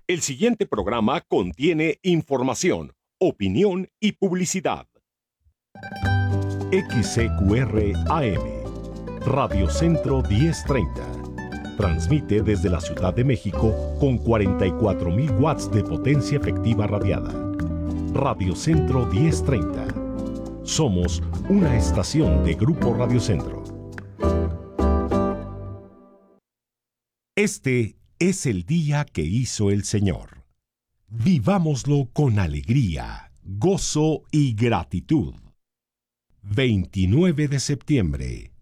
El siguiente programa contiene información, opinión y publicidad. XCQR AM, Radio Centro 1030. Transmite desde la Ciudad de México con 44.000 watts de potencia efectiva radiada. Radio Centro 1030. Somos una estación de Grupo Radio Centro. Este es el día que hizo el Señor. Vivámoslo con alegría, gozo y gratitud. 29 de septiembre.